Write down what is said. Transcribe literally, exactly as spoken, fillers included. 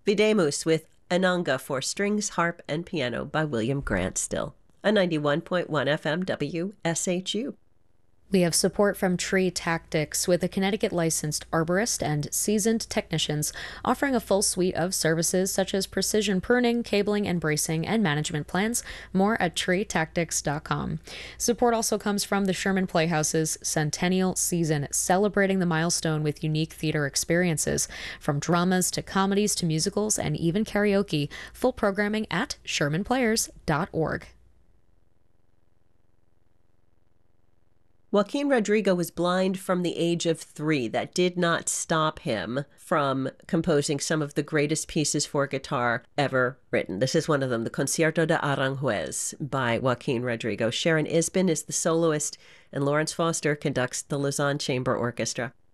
Videmus with Ananga for strings, harp, and piano by William Grant Still. A ninety-one point one F M W S H U. We have support from Tree Tactics, with a Connecticut licensed arborist and seasoned technicians offering a full suite of services such as precision pruning, cabling and bracing, and management plans. More at tree tactics dot com. Support also comes from the Sherman Playhouse's Centennial Season, celebrating the milestone with unique theater experiences, from dramas to comedies to musicals and even karaoke. Full programming at sherman players dot org. Joaquin Rodrigo was blind from the age of three. That did not stop him from composing some of the greatest pieces for guitar ever written. This is one of them, the Concierto de Aranjuez by Joaquin Rodrigo. Sharon Isbin is the soloist, and Lawrence Foster conducts the Lausanne Chamber Orchestra.